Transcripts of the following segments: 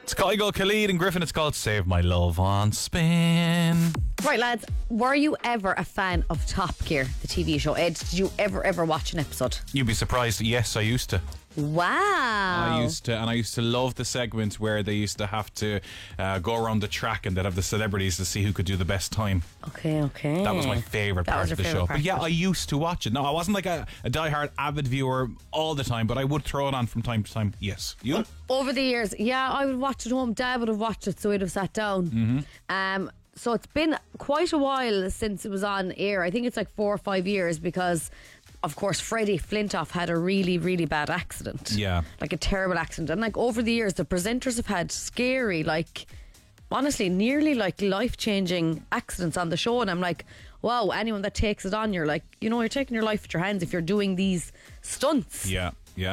It's Kyle Khalid and Griffin. It's called Save My Love on Spin. Right, lads, were you ever a fan of Top Gear, the TV show? Ed, did you ever watch an episode? You'd be surprised. Yes, I used to. Wow. I used to love the segment where they used to have to go around the track and they'd have the celebrities to see who could do the best time. Okay. That was my favourite part of the show. But yeah, I used to watch it. No, I wasn't like a diehard avid viewer all the time, but I would throw it on from time to time. Yes. You? Over the years, yeah, I would watch it home. Dad would have watched it, so he'd have sat down. So it's been quite a while since it was on air. I think it's like 4 or 5 years because, of course, Freddie Flintoff had a really, really bad accident. Yeah. Like a terrible accident. And like over the years, the presenters have had scary, like, honestly, nearly like life-changing accidents on the show. And I'm like, wow, anyone that takes it on, you're like, you know, you're taking your life at your hands if you're doing these stunts. Yeah.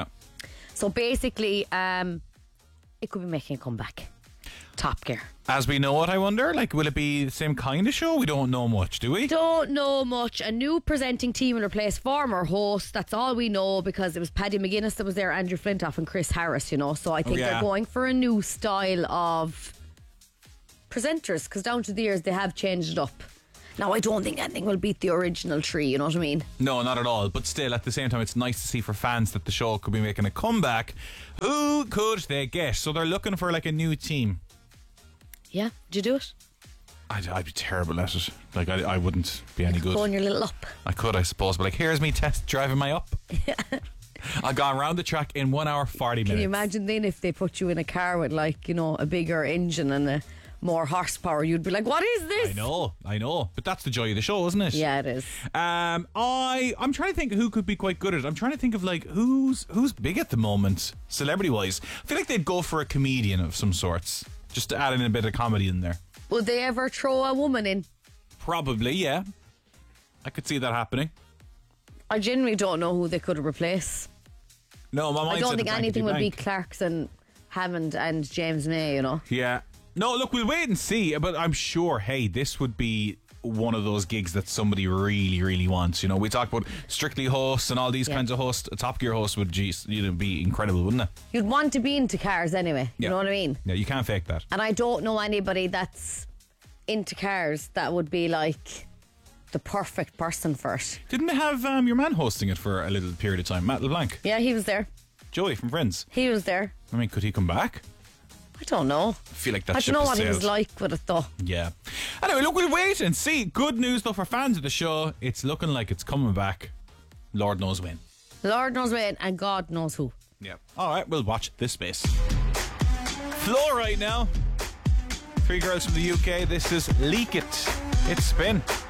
So basically, it could be making a comeback. Top Gear. As we know it, I wonder, like, will it be the same kind of show? We don't know much, do we? Don't know much. A new presenting team will replace former hosts. That's all we know because it was Paddy McGuinness that was there, Andrew Flintoff and Chris Harris, you know. So I think they're going for a new style of presenters because down to the years they have changed it up. Now, I don't think anything will beat the original three, you know what I mean? No, not at all. But still, at the same time, it's nice to see for fans that the show could be making a comeback. Who could they get? So they're looking for like a new team. Yeah, did you do it? I'd be terrible at it. Like, I wouldn't be any good. Go on your little up. I could, I suppose. But like, here's me test driving my up. I've gone around the track in 1 hour, 40 minutes. Can you imagine then if they put you in a car with like, you know, a bigger engine and a more horsepower, you'd be like, what is this? I know. But that's the joy of the show, isn't it? Yeah, it is. I'm trying to think who could be quite good at it. I'm trying to think of like who's big at the moment, celebrity wise. I feel like they'd go for a comedian of some sorts, just to add in a bit of comedy in there. Would they ever throw a woman in? Probably, yeah. I could see that happening. I genuinely don't know who they could replace. No, my mind I don't said think the anything would be blankety Clarkson, Hammond and James May, you know. Yeah. No, look, we'll wait and see. But I'm sure, hey, this would be one of those gigs that somebody really, really wants. You know, we talk about Strictly hosts and all these kinds of hosts. A Top Gear host would be incredible, wouldn't it? You'd want to be into cars anyway. You know what I mean? Yeah, you can't fake that. And I don't know anybody that's into cars that would be like the perfect person for it. Didn't they have your man hosting it for a little period of time, Matt LeBlanc? Yeah, he was there. Joey from Friends. He was there. I mean, could he come back? I don't know. I feel like that I ship don't know has what he was sailed. like with it though. Yeah. Anyway, look, we'll wait and see. Good news though for fans of the show. It's looking like it's coming back. Lord knows when. Lord knows when and God knows who. Yeah. Alright, we'll watch this space. Floor right now. 3 girls from the UK. This is Leak It. It's Spin.